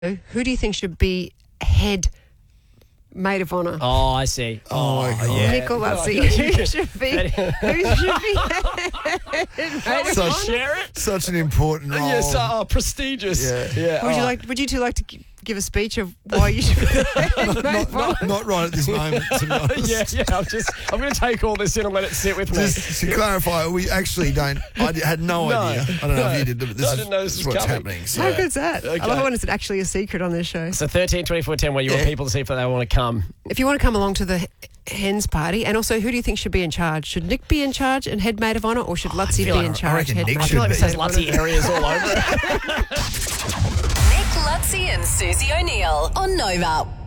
Who do you think should be head maid of honour? Oh, I see. Oh, my God. yeah. Nick or Lutzi? Who should be head maid of honour? Share it? Such an important role. Yes, prestigious. Yeah. Would you two like to give a speech of why you should be head maid of honour? Not right at this moment, to be honest. Yeah. I'm going to take all this in and let it sit with me. Just to clarify, we actually don't. I had no idea. I don't know if you did, but I didn't know this is was what's coming. happening. So. How good's that? Okay. I love it when it's actually a secret on this show. So 13, 24, 10, where you want people to see if they want to come. If you want to come along to the hens party, and also who do you think should be in charge? Should Nick be in charge and head maid of honour, or should Lutzi be in charge? reckon head Nick maid should of be. honour? There's Lutzi areas all over it. Nick, Lutzi and Susie O'Neill on Nova.